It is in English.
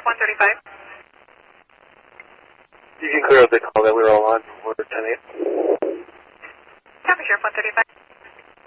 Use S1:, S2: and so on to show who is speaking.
S1: 135.
S2: You can clear up the call that we were all on for 10-8.
S1: Copy, Sheriff 135.